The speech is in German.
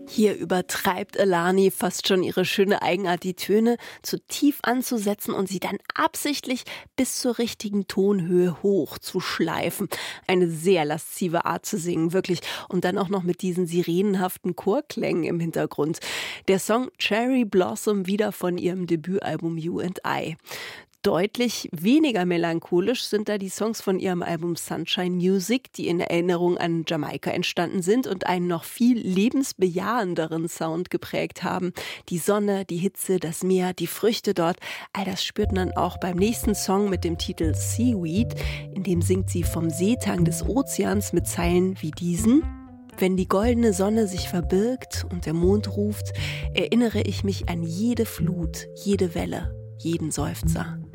Hier übertreibt Alani fast schon ihre schöne Eigenart, die Töne zu tief anzusetzen und sie dann absichtlich bis zur richtigen Tonhöhe hoch zu schleifen. Eine sehr laszive Art zu singen, wirklich. Und dann auch noch mit diesen sirenenhaften Chorklängen im Hintergrund. Der Song Cherry Blossom, wieder von ihrem Debütalbum You and I. Deutlich weniger melancholisch sind da die Songs von ihrem Album Sunshine Music, die in Erinnerung an Jamaika entstanden sind und einen noch viel lebensbejahenderen Sound geprägt haben. Die Sonne, die Hitze, das Meer, die Früchte dort, all das spürt man auch beim nächsten Song mit dem Titel Seaweed. In dem singt sie vom Seetang des Ozeans mit Zeilen wie diesen: Wenn die goldene Sonne sich verbirgt und der Mond ruft, erinnere ich mich an jede Flut, jede Welle, jeden Seufzer.